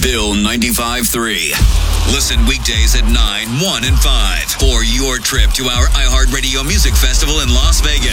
Bill 95.3. Listen weekdays at 9, 1, and 5 for your trip to our iHeartRadio Music Festival in Las Vegas.